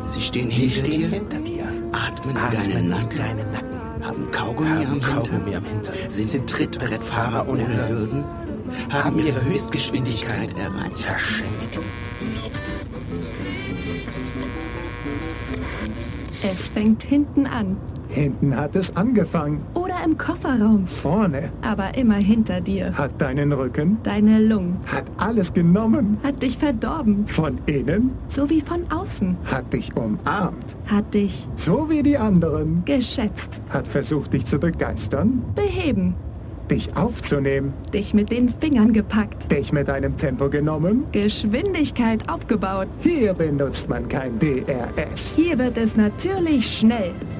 Sie stehen hinter dir. Atmen in deinen Nacken. Haben Kaugummi am Hintern. Sind Trittbrettfahrer ohne Hürden. Haben ihre Höchstgeschwindigkeit erreicht. Verschenkt. Es fängt hinten an. Hinten hat es angefangen. Oder im Kofferraum. Vorne. Aber immer hinter dir. Hat deinen Rücken. Deine Lungen. Hat alles genommen. Hat dich verdorben. Von innen. So wie von außen. Hat dich umarmt. Hat dich So wie die anderen. geschätzt. Hat versucht, dich zu begeistern. Beheben. Dich aufzunehmen. Dich mit den Fingern gepackt. Dich mit deinem Tempo genommen. Geschwindigkeit aufgebaut. Hier benutzt man kein DRS. Hier wird es natürlich schnell.